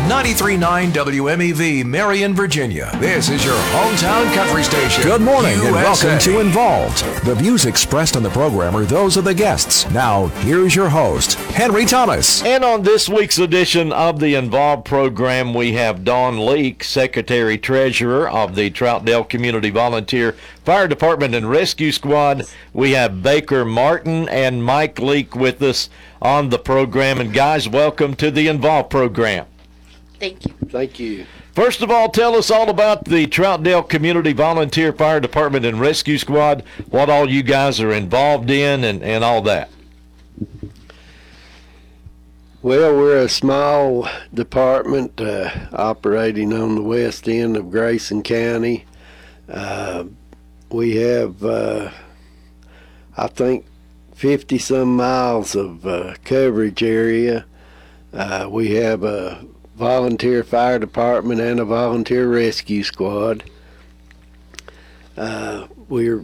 93.9 WMEV, Marion, Virginia. This is your hometown country station. Good morning USA. and welcome to Involved. The views expressed on the program are those of the guests. Now, here's your host, Henry Thomas. And on this week's edition of the Involved program, we have Dawn Leak, Secretary-Treasurer of the Troutdale Community Volunteer Fire Department and Rescue Squad. We have Baker Martin and Mike Leak with us on the program. And guys, welcome to the Involved program. Thank you. Thank you. First of all, tell us all about the Troutdale Community Volunteer Fire Department and Rescue Squad, what all you guys are involved in and all that. Well, we're a small department operating on the west end of Grayson County. We have, I think, 50-some miles of coverage area. We have a volunteer fire department and a volunteer rescue squad. We're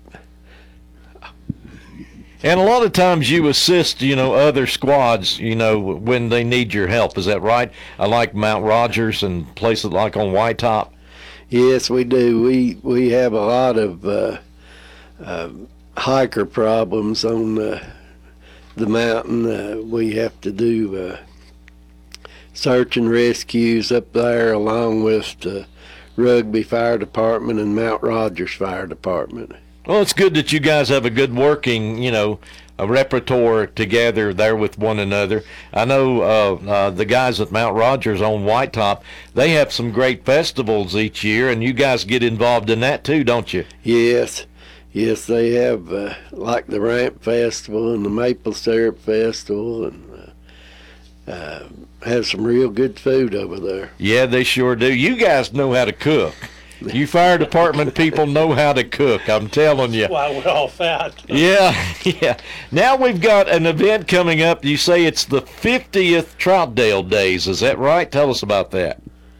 And a lot of times you assist, other squads, when they need your help. Is that right? I like Mount Rogers and places like on White Top. Yes, we do. We have a lot of hiker problems on the mountain. We have to do search and rescues up there, along with the Rugby Fire Department and Mount Rogers Fire Department. Well, it's good that you guys have a good working, a repertoire together there with one another. I know the guys at Mount Rogers on White Top, they have some great festivals each year, and you guys get involved in that too, don't you? Yes, they have like the Ramp Festival and the Maple Syrup Festival, and have some real good food over there. Yeah, they sure do. You guys know how to cook. You fire department people know how to cook, I'm telling you. That's why we're all fat. Yeah. Now we've got an event coming up. You say it's the 50th Troutdale Days. Is that right? Tell us about that.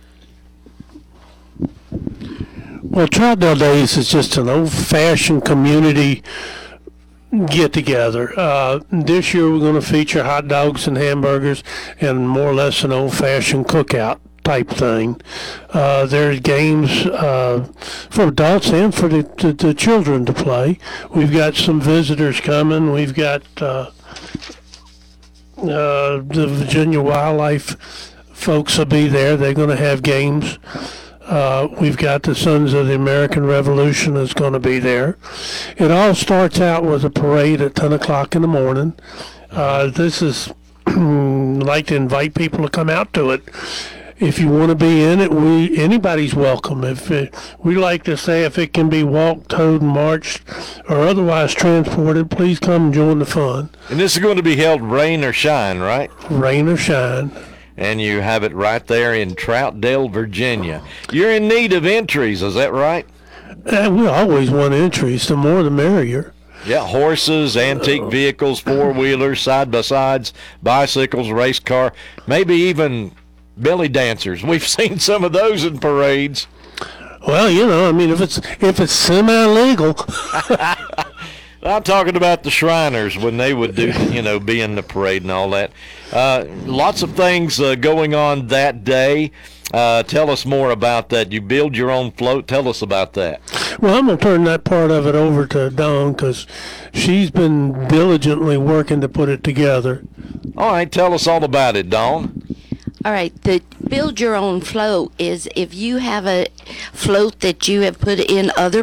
Well, Troutdale Days is just an old-fashioned community get-together. This year we're going to feature hot dogs and hamburgers and more or less an old-fashioned cookout type thing. There's games for adults and for the children to play. We've got some visitors coming. We've got the Virginia Wildlife folks will be there. They're going to have games. We've got the Sons of the American Revolution is going to be there. It all starts out with a parade at 10 o'clock in the morning. This is I'd like to invite people to come out to it. If you want to be in it, anybody's welcome. We like to say if it can be walked, towed, marched, or otherwise transported, please come and join the fun. And this is going to be held rain or shine, right? Rain or shine. And you have it right there in Troutdale, Virginia. You're in need of entries, is that right? We always want entries. The more the merrier. Yeah, horses, antique vehicles, four-wheelers, side-by-sides, bicycles, race car, maybe even belly dancers. We've seen some of those in parades. Well, if it's semi-legal. I'm talking about the Shriners when they would do, be in the parade and all that. Lots of things going on that day. Tell us more about that. You build your own float. Tell us about that. Well, I'm going to turn that part of it over to Dawn because she's been diligently working to put it together. All right, tell us all about it, Dawn. All right, the build your own float is if you have a float that you have put in other